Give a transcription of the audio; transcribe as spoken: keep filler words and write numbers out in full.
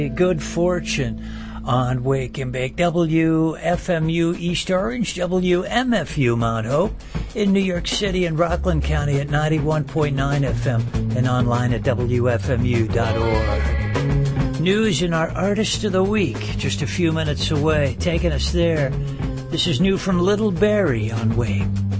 Good fortune on Wake and Bake. W F M U East Orange, W M F U Mount Hope in New York City and Rockland County at ninety-one point nine F M and online at W F M U dot org. News in our Artist of the Week, just a few minutes away, taking us there. This is new from Little Barrie on Wake.